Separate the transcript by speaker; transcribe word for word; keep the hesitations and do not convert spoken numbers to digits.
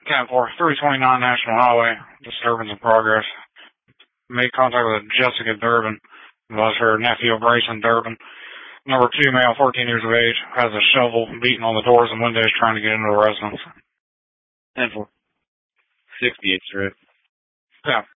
Speaker 1: ten four, three twenty-nine National Highway, disturbance in progress. Made contact with Jessica Durbin. It was her nephew, Grayson Durbin. Number two, male, fourteen years of age, has a shovel beating on the doors and windows trying to get into the residence. ten four.
Speaker 2: sixty-eighth Street.
Speaker 1: Yeah.